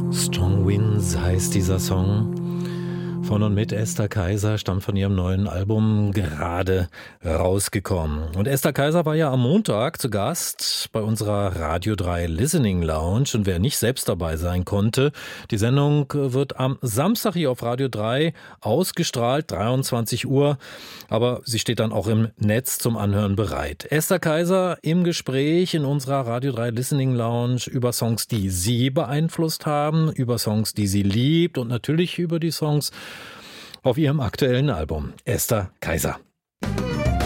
Strong Winds heißt dieser Song. Von und mit Esther Kaiser, stammt von ihrem neuen Album, gerade rausgekommen. Und Esther Kaiser war ja am Montag zu Gast bei unserer Radio 3 Listening Lounge. Und wer nicht selbst dabei sein konnte, die Sendung wird am Samstag hier auf Radio 3 ausgestrahlt, 23 Uhr. Aber sie steht dann auch im Netz zum Anhören bereit. Esther Kaiser im Gespräch in unserer Radio 3 Listening Lounge über Songs, die sie beeinflusst haben, über Songs, die sie liebt und natürlich über die Songs auf ihrem aktuellen Album. Esther Kaiser.